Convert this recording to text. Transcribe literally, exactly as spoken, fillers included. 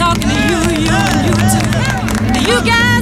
talking to you, you, and you too. You guys.